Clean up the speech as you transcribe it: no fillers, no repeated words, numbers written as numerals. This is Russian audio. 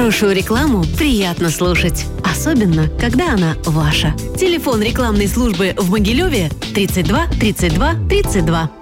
Хорошую рекламу приятно слушать, особенно, когда она ваша. Телефон рекламной службы в Могилеве 32 32 32.